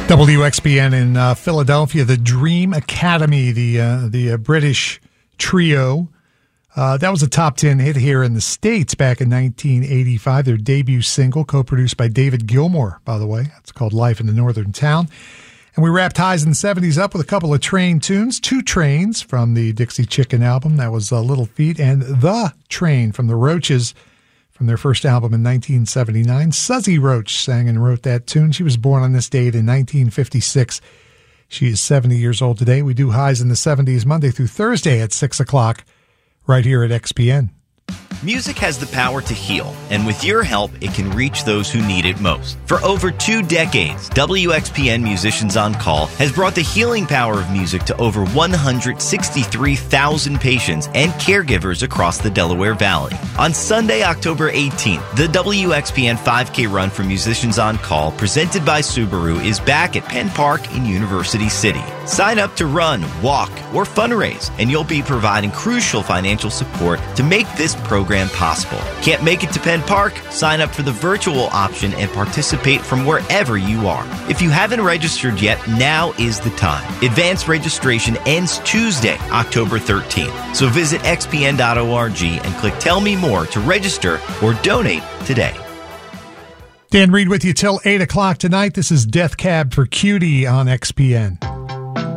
WXPN in Philadelphia, the Dream Academy, the British trio. That was a top 10 hit here in the States back in 1985. Their debut single, co-produced by David Gilmour, by the way. It's called Life in the Northern Town. And we wrapped Highs in the 70s up with a couple of Train tunes. Two Trains from the Dixie Chicken album. That was Little Feat. And The Train from the Roaches from their first album in 1979. Suzy Roach sang and wrote that tune. She was born on this date in 1956. She is 70 years old today. We do Highs in the 70s Monday through Thursday at 6 o'clock right here at XPN. Music has the power to heal, and with your help, it can reach those who need it most. For over 2 decades, WXPN Musicians on Call has brought the healing power of music to over 163,000 patients and caregivers across the Delaware Valley. On Sunday, October 18th, the WXPN 5K Run for Musicians on Call, presented by Subaru, is back at Penn Park in University City. Sign up to run, walk, or fundraise, and you'll be providing crucial financial support to make this program possible. Can't make it to Penn Park? Sign up for the virtual option and participate from wherever you are. If you haven't registered yet, now is the time. Advanced registration ends Tuesday, October 13th. So visit xpn.org and click Tell Me More to register or donate today. Dan Reed with you till 8 o'clock tonight. This is Death Cab for Cutie on XPN.